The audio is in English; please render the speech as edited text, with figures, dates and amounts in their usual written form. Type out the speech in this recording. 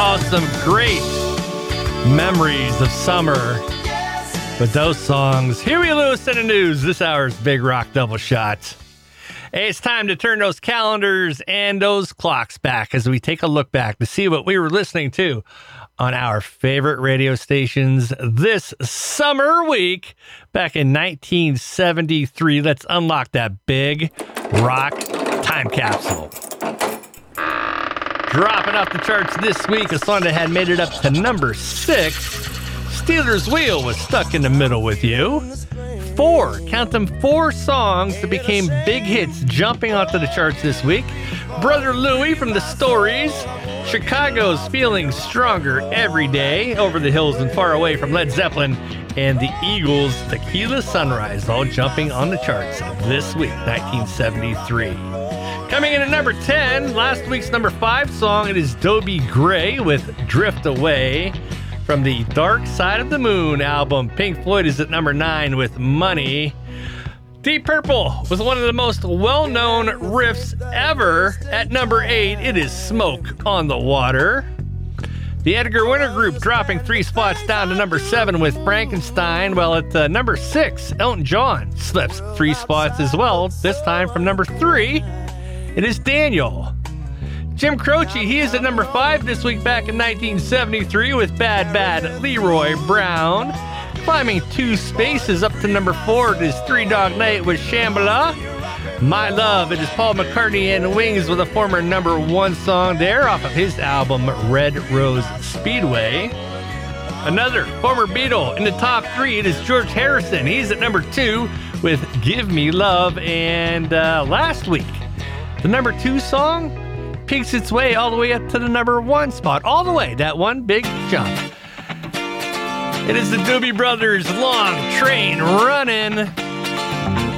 Some great memories of summer with those songs. Huey Lewis in the news. This hour's Big Rock Double Shot. Hey, it's time to turn those calendars and those clocks back as we take a look back to see what we were listening to on our favorite radio stations this summer week back in 1973. Let's unlock that big rock time capsule. Dropping off the charts this week, a song that had made it up to number 6. Stealers Wheel was stuck in the middle with you. 4, count them, 4 songs that became big hits jumping onto the charts this week. Brother Louie from The Stories. Chicago's Feeling Stronger Every Day. Over the Hills and Far Away from Led Zeppelin. And the Eagles' Tequila Sunrise, all jumping on the charts this week, 1973. Coming in at number 10, last week's number 5 song, it is Dobie Gray with Drift Away from the Dark Side of the Moon album. Pink Floyd is at number 9 with Money. Deep Purple was one of the most well-known riffs ever. At number 8, it is Smoke on the Water. The Edgar Winter Group dropping 3 spots down to number 7 with Frankenstein, while at number 6, Elton John slips 3 spots as well, this time from number 3. It is Daniel. Jim Croce, he is at number 5 this week back in 1973 with Bad Bad Leroy Brown. Climbing 2 spaces up to number 4, it is Three Dog Night with Shambhala. My Love, it is Paul McCartney and Wings with a former number 1 song there off of his album Red Rose Speedway. Another former Beatle in the top 3, it is George Harrison. He's at number 2 with Give Me Love. And last week, the number 2 song peaks its way all the way up to the number 1 spot. All the way, that one big jump. It is the Doobie Brothers' Long Train Runnin'.